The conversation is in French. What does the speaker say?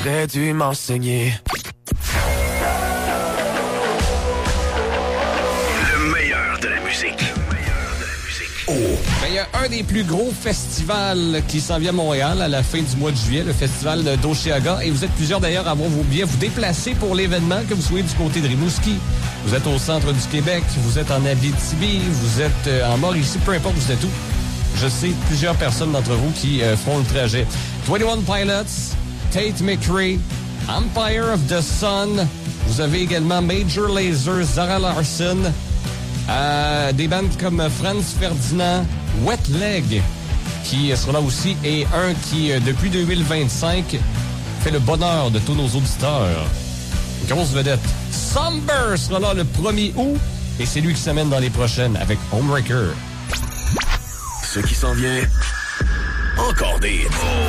T'aurais dû m'enseigner. Le meilleur de la musique. Oh. Ben, il y a un des plus gros festivals qui s'en vient à Montréal à la fin du mois de juillet, le festival d'Oshéaga. Et vous êtes plusieurs d'ailleurs à avoir bien vous déplacer pour l'événement, que vous soyez du côté de Rimouski, vous êtes au centre du Québec, vous êtes en Abitibi, vous êtes en Mauricie, peu importe vous êtes où. Je sais plusieurs personnes d'entre vous qui feront le trajet. 21 Pilots, Tate McRae, Empire of the Sun. Vous avez également Major Lazer, Zara Larsson. Des bandes comme Franz Ferdinand, Wet Leg, qui sera là aussi, et un qui, depuis 2025, fait le bonheur de tous nos auditeurs. Grosse vedette. Somber sera là le 1er août, et c'est lui qui s'amène dans les prochaines avec Homewrecker. Ce qui s'en vient, encore des